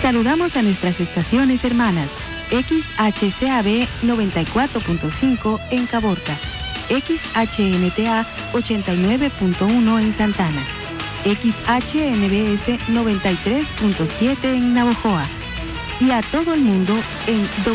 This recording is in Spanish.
Saludamos a nuestras estaciones hermanas. XHCAB 94.5 en Caborca, XHNTA 89.1 en Santana, XHNBS 93.7 en Navojoa y a todo el mundo en